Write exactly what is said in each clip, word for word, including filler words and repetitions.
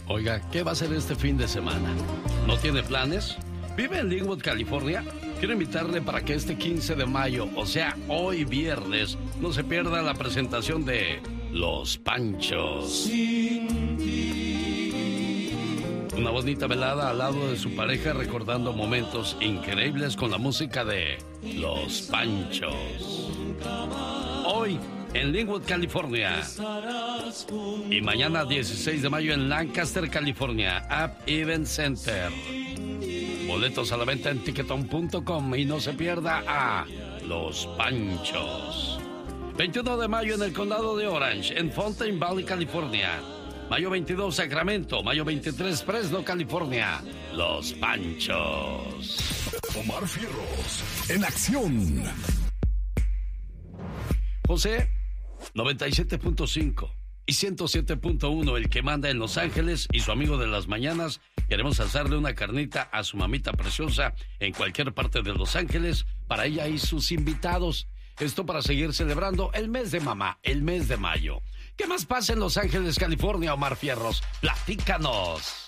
Oiga, ¿qué va a hacer este fin de semana? ¿No tiene planes? ¿Vive en Linwood, California? Quiero invitarle para que este quince de mayo, o sea, hoy viernes, no se pierda la presentación de Los Panchos. Una bonita velada al lado de su pareja recordando momentos increíbles con la música de Los Panchos. Hoy en Linwood, California. Y mañana dieciséis de mayo en Lancaster, California, App Event Center. Boletos a la venta en ticketon punto com y no se pierda a Los Panchos. veintiuno de mayo en el condado de Orange, en Fountain Valley, California. Mayo veintidós, Sacramento. Mayo veintitrés, Fresno, California. Los Panchos. Omar Fierros, en acción. José, noventa y siete punto cinco y ciento siete punto uno, el que manda en Los Ángeles, y su amigo de las mañanas. Queremos hacerle una carnita a su mamita preciosa en cualquier parte de Los Ángeles, para ella y sus invitados. Esto para seguir celebrando el mes de mamá, el mes de mayo. ¿Qué más pasa en Los Ángeles, California, Omar Fierros? Platícanos.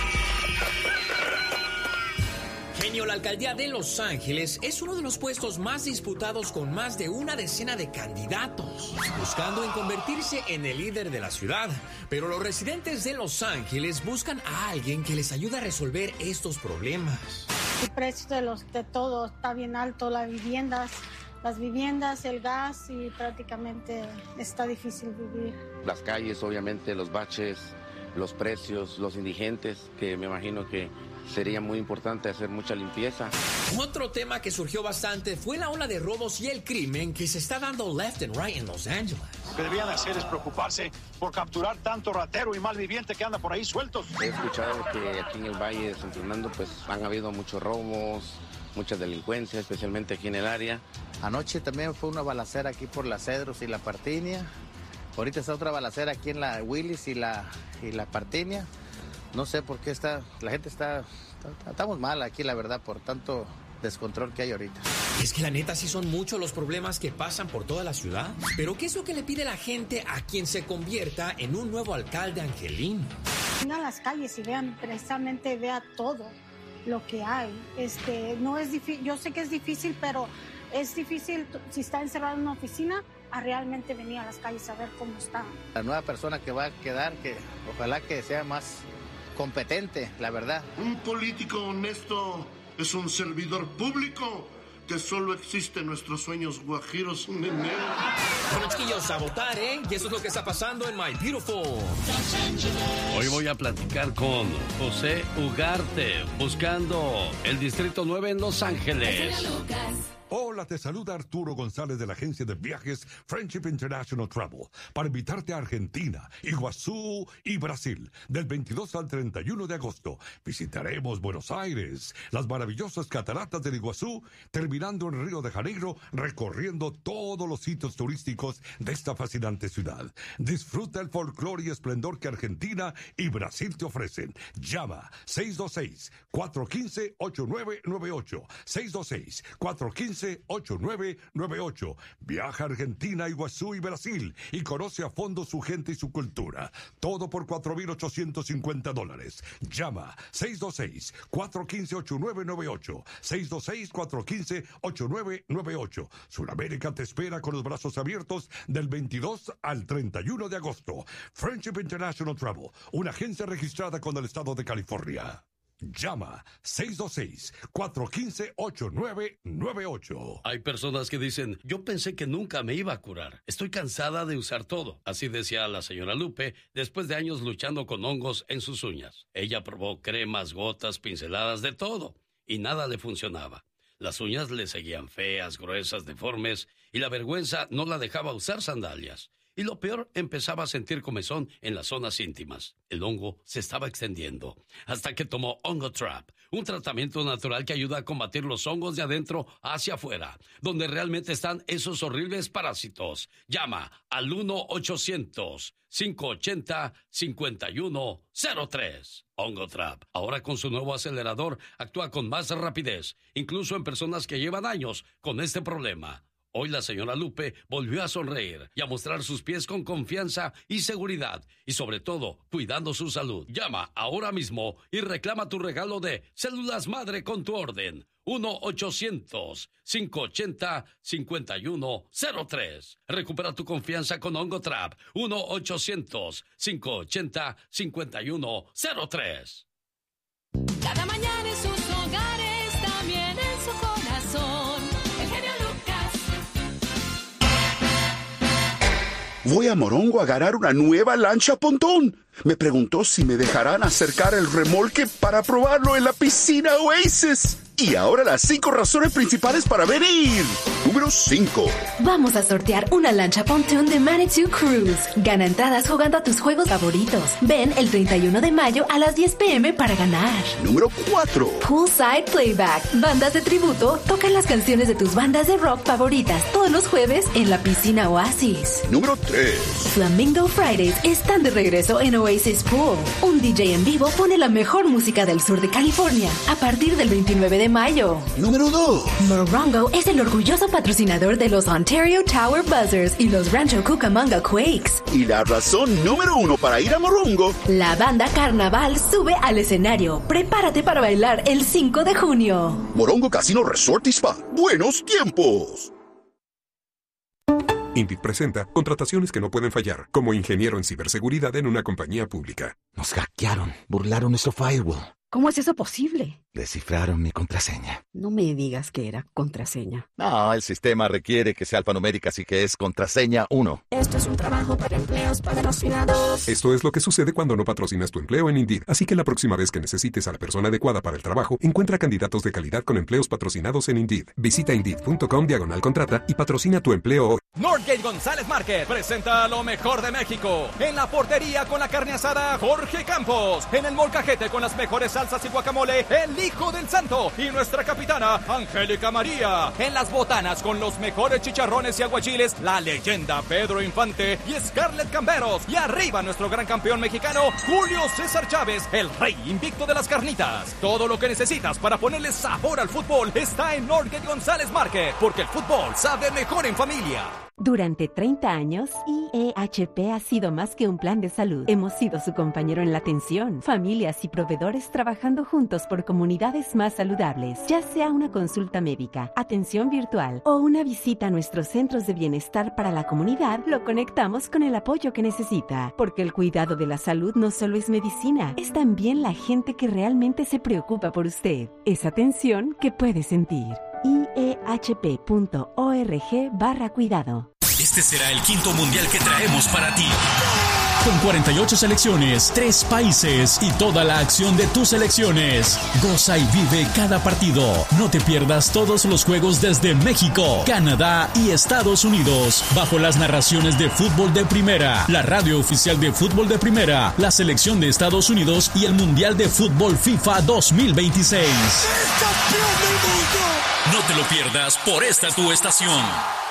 Genio, la alcaldía de Los Ángeles es uno de los puestos más disputados, con más de una decena de candidatos buscando en convertirse en el líder de la ciudad. Pero los residentes de Los Ángeles buscan a alguien que les ayude a resolver estos problemas. El precio de, los, de todo está bien alto, las viviendas, las viviendas, el gas, y prácticamente está difícil vivir. Las calles, obviamente, los baches, los precios, los indigentes, que me imagino que sería muy importante hacer mucha limpieza. Otro tema que surgió bastante fue la ola de robos y el crimen que se está dando left and right en Los Ángeles. Lo que deberían hacer es preocuparse por capturar tanto ratero y malviviente que anda por ahí sueltos. He escuchado que aquí en el Valle de San Fernando pues han habido muchos robos, mucha delincuencia, especialmente aquí en el área. Anoche también fue una balacera aquí por la Cedros y la Partinia. Ahorita está otra balacera aquí en la Willis y la, y la Partinia. No sé por qué está, la gente está, está, estamos mal aquí, la verdad, por tanto descontrol que hay ahorita. Es que la neta sí son muchos los problemas que pasan por toda la ciudad. Pero ¿qué es lo que le pide la gente a quien se convierta en un nuevo alcalde angelino? Vengan a las calles y vean, precisamente vea todo lo que hay. Este, no es difícil, yo sé que es difícil, pero es difícil si está encerrado en una oficina, a realmente venir a las calles a ver cómo está. La nueva persona que va a quedar, que ojalá que sea más competente, la verdad. Un político honesto es un servidor público que solo existe en nuestros sueños guajiros. Bueno, chiquillos, a votar, ¿eh? Y eso es lo que está pasando en My Beautiful. Hoy voy a platicar con José Ugarte, buscando el Distrito nueve en Los Ángeles. Hola, te saluda Arturo González de la agencia de viajes Friendship International Travel para invitarte a Argentina, Iguazú y Brasil del veintidós al treinta y uno de agosto. Visitaremos Buenos Aires, las maravillosas cataratas del Iguazú, terminando en Río de Janeiro, recorriendo todos los sitios turísticos de esta fascinante ciudad. Disfruta el folclore y esplendor que Argentina y Brasil te ofrecen. Llama seis dos seis, cuatro uno cinco, ocho nueve nueve ocho, seis dos seis, cuatro uno cinco, ocho nueve nueve ocho. Viaja a Argentina, Iguazú y Brasil y conoce a fondo su gente y su cultura. Todo por cuatro mil ochocientos cincuenta dólares. Llama seis dos seis, cuatro uno cinco, ocho nueve nueve ocho, seis dos seis, cuatro uno cinco, ocho nueve nueve ocho. Sudamérica te espera con los brazos abiertos del veintidós al treinta y uno de agosto. Friendship International Travel, una agencia registrada con el estado de California. Llama seis dos seis, cuatro uno cinco, ocho nueve nueve ocho. Hay personas que dicen, yo pensé que nunca me iba a curar. Estoy cansada de usar todo. Así decía la señora Lupe después de años luchando con hongos en sus uñas. Ella probó cremas, gotas, pinceladas, de todo, y nada le funcionaba. Las uñas le seguían feas, gruesas, deformes, y la vergüenza no la dejaba usar sandalias. Y lo peor, empezaba a sentir comezón en las zonas íntimas. El hongo se estaba extendiendo, hasta que tomó Hongotrap, un tratamiento natural que ayuda a combatir los hongos de adentro hacia afuera, donde realmente están esos horribles parásitos. Llama al uno ochocientos, cinco ochenta, cincuenta y uno cero tres. Hongotrap, ahora con su nuevo acelerador, actúa con más rapidez, incluso en personas que llevan años con este problema. Hoy la señora Lupe volvió a sonreír y a mostrar sus pies con confianza y seguridad, y sobre todo, cuidando su salud. Llama ahora mismo y reclama tu regalo de Células Madre con tu orden. uno ochocientos, cinco ochenta, cincuenta y uno cero tres. Recupera tu confianza con Ongotrap. uno ochocientos, cinco ochenta, cincuenta y uno cero tres. Cada mañana en sus hogares, también en su corazón. El genio Lucas. Voy a Morongo a agarrar una nueva lancha pontón. Me preguntó si me dejarán acercar el remolque para probarlo en la piscina Oasis. Y ahora las cinco razones principales para venir. Número cinco. Vamos a sortear una lancha pontoon de Manitou Cruise. Gana entradas jugando a tus juegos favoritos. Ven el treinta y uno de mayo a las diez pm para ganar. Número cuatro. Poolside Playback. Bandas de tributo tocan las canciones de tus bandas de rock favoritas todos los jueves en la piscina Oasis. Número tres. Flamingo Fridays están de regreso en Oasis Pool. Un D J en vivo pone la mejor música del sur de California a partir del veintinueve de mayo. Número dos. Morongo es el orgulloso patrocinador de los Ontario Tower Buzzers y los Rancho Cucamonga Quakes. Y la razón número uno para ir a Morongo. La banda Carnaval sube al escenario. Prepárate para bailar el cinco de junio. Morongo Casino Resort y Spa. ¡Buenos tiempos! Indeed presenta contrataciones que no pueden fallar, como ingeniero en ciberseguridad en una compañía pública. Nos hackearon, burlaron nuestro firewall. ¿Cómo es eso posible? Descifraron mi contraseña. No me digas que era contraseña. No, el sistema requiere que sea alfanumérica, así que es contraseña uno. Esto es un trabajo para empleos patrocinados. Esto es lo que sucede cuando no patrocinas tu empleo en Indeed. Así que la próxima vez que necesites a la persona adecuada para el trabajo, encuentra candidatos de calidad con empleos patrocinados en Indeed. Visita Indeed.com diagonal contrata y patrocina tu empleo hoy. Northgate González Market presenta lo mejor de México. En la portería con la carne asada Jorge Campos. En el molcajete con las mejores salsas y guacamole el Hijo del Santo y nuestra capitana Angélica María. En las botanas con los mejores chicharrones y aguachiles la leyenda Pedro Infante y Scarlett Camberos. Y arriba nuestro gran campeón mexicano Julio César Chávez, el rey invicto de las carnitas. Todo lo que necesitas para ponerle sabor al fútbol está en Northgate González Market, porque el fútbol sabe mejor en familia. Durante treinta años, I E H P ha sido más que un plan de salud. Hemos sido su compañero en la atención, familias y proveedores trabajando juntos por comunidades más saludables. Ya sea una consulta médica, atención virtual o una visita a nuestros centros de bienestar para la comunidad, lo conectamos con el apoyo que necesita. Porque el cuidado de la salud no solo es medicina, es también la gente que realmente se preocupa por usted. Es atención que puede sentir. I E H P punto org barra cuidado. Este será el quinto mundial que traemos para ti. Con cuarenta y ocho selecciones, tres países y toda la acción de tus selecciones. Goza y vive cada partido. No te pierdas todos los juegos desde México, Canadá y Estados Unidos. Bajo las narraciones de Fútbol de Primera, la radio oficial de Fútbol de Primera, la selección de Estados Unidos y el Mundial de Fútbol FIFA dos mil veintiséis. No te lo pierdas por esta tu estación.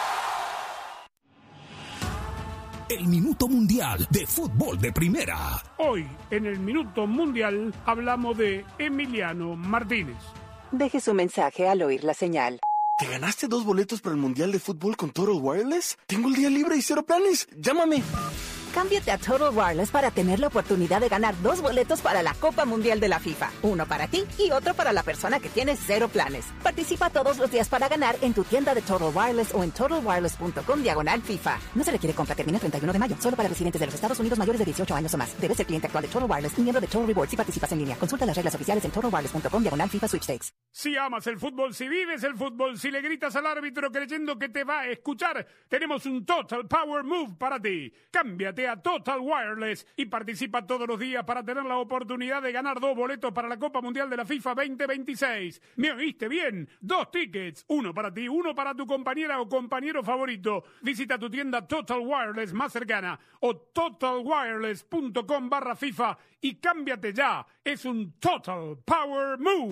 El Minuto Mundial de Fútbol de Primera. Hoy, en el Minuto Mundial, hablamos de Emiliano Martínez. Deje su mensaje al oír la señal. ¿Te ganaste dos boletos para el Mundial de Fútbol con Total Wireless? Tengo el día libre y cero planes. Llámame. Cámbiate a Total Wireless para tener la oportunidad de ganar dos boletos para la Copa Mundial de la FIFA. Uno para ti y otro para la persona que tiene cero planes. Participa todos los días para ganar en tu tienda de Total Wireless o en total wireless punto com diagonal FIFA. No se requiere compra, termina el treinta y uno de mayo. Solo para residentes de los Estados Unidos mayores de dieciocho años o más. Debes ser cliente actual de Total Wireless y miembro de Total Rewards si participas en línea. Consulta las reglas oficiales en total wireless punto com diagonal FIFA Sweepstakes. Si amas el fútbol, si vives el fútbol, si le gritas al árbitro creyendo que te va a escuchar, tenemos un Total Power Move para ti. Cámbiate a Total Wireless y participa todos los días para tener la oportunidad de ganar dos boletos para la Copa Mundial de la FIFA veinte veintiséis. ¿Me oíste bien? Dos tickets, uno para ti, uno para tu compañera o compañero favorito. Visita tu tienda Total Wireless más cercana o total wireless punto com barra FIFA y cámbiate ya. Es un Total Power Move.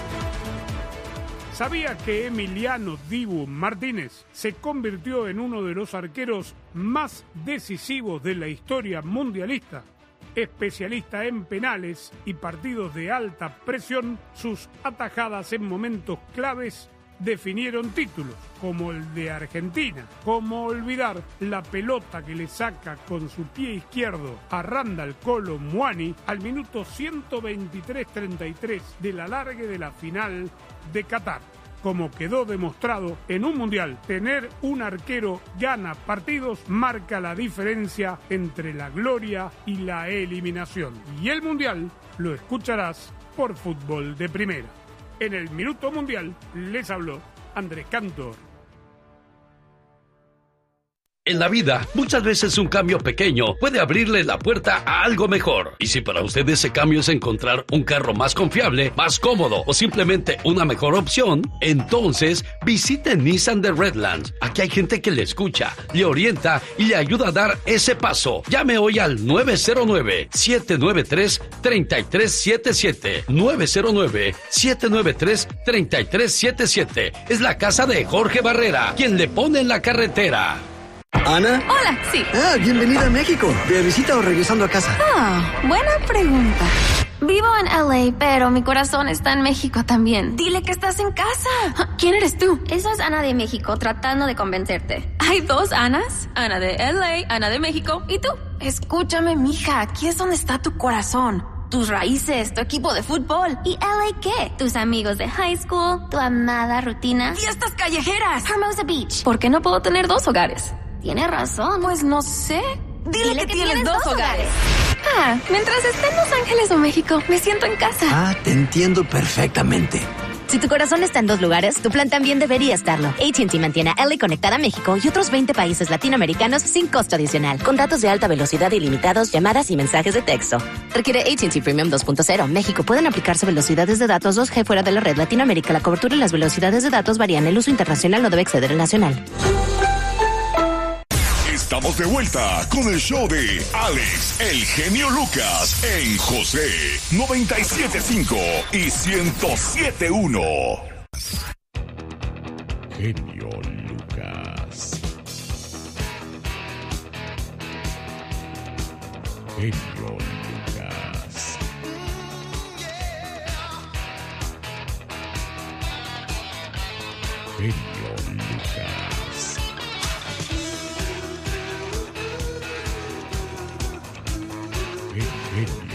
¿Sabía que Emiliano Dibu Martínez se convirtió en uno de los arqueros más decisivos de la historia mundialista? Especialista en penales y partidos de alta presión, sus atajadas en momentos claves definieron títulos, como el de Argentina. ¿Cómo olvidar la pelota que le saca con su pie izquierdo a Randall Kolo Muani al minuto ciento veintitrés treinta y tres del alargue de la final de Qatar? Como quedó demostrado en un mundial, tener un arquero gana partidos marca la diferencia entre la gloria y la eliminación. Y el mundial lo escucharás por Fútbol de Primera. En el Minuto Mundial les habló Andrés Cantor. En la vida, muchas veces un cambio pequeño puede abrirle la puerta a algo mejor. Y si para usted ese cambio es encontrar un carro más confiable, más cómodo o simplemente una mejor opción, entonces visite Nissan de Redlands. Aquí hay gente que le escucha, le orienta y le ayuda a dar ese paso. Llame hoy al nueve cero nueve, siete nueve tres, tres tres siete siete. nueve cero nueve, siete nueve tres, tres tres siete siete. Es la casa de Jorge Barrera, quien le pone en la carretera. ¿Ana? Hola, sí. Ah, bienvenida a México. ¿De visita o regresando a casa? Ah, buena pregunta. Vivo en L A, pero mi corazón está en México también. Dile que estás en casa. ¿Quién eres tú? Eso es Ana de México, tratando de convencerte. ¿Hay dos Anas? Ana de L A, Ana de México. ¿Y tú? Escúchame, mija. Aquí es donde está tu corazón. Tus raíces, tu equipo de fútbol. ¿Y L A qué? Tus amigos de high school, tu amada rutina. ¡Fiestas callejeras! Hermosa Beach. ¿Por qué no puedo tener dos hogares? Tienes razón. Pues no sé. Dile, Dile que, que tienes, tienes dos dos hogares. hogares. Ah, mientras esté en Los Ángeles o México, me siento en casa. Ah, te entiendo perfectamente. Si tu corazón está en dos lugares, tu plan también debería estarlo. A T and T mantiene a L A conectada a México y otros veinte países latinoamericanos sin costo adicional. Con datos de alta velocidad ilimitados, llamadas y mensajes de texto. Requiere A T and T Premium dos punto cero. México. Pueden aplicarse velocidades de datos dos G fuera de la red. Latinoamérica. La cobertura y las velocidades de datos varían. El uso internacional no debe exceder el nacional. Estamos de vuelta con el show de Alex, el genio Lucas, en José noventa y siete punto cinco y ciento siete punto uno. Genio Lucas. Genio Lucas. Genio Lucas. Genio